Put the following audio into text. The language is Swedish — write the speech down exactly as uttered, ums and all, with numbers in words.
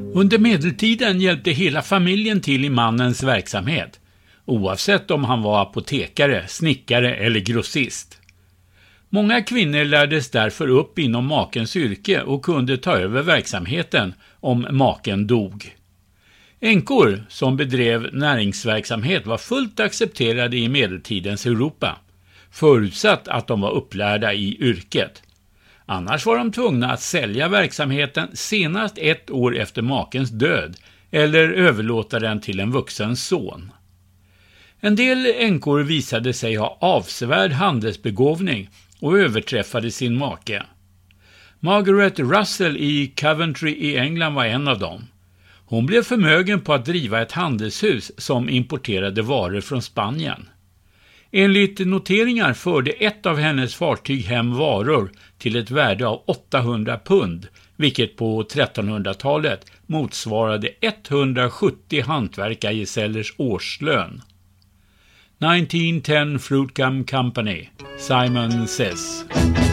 Under medeltiden hjälpte hela familjen till i mannens verksamhet, oavsett om han var apotekare, snickare eller grossist. Många kvinnor lärdes därför upp inom makens yrke och kunde ta över verksamheten om maken dog. Änkor som bedrev näringsverksamhet var fullt accepterade i medeltidens Europa, förutsatt att de var upplärda i yrket. Annars var de tvungna att sälja verksamheten senast ett år efter makens död eller överlåta den till en vuxen son. En del änkor visade sig ha avsevärd handelsbegåvning och överträffade sin make. Margaret Russell i Coventry i England var en av dem. Hon blev förmögen på att driva ett handelshus som importerade varor från Spanien. Enligt noteringar förde ett av hennes fartyg hem varor till ett värde av åttahundra pund, vilket på trettonhundratalet motsvarade etthundrasjuttio hantverkargesällers årslön. nitton ten Fruitcom Company, Simon Says.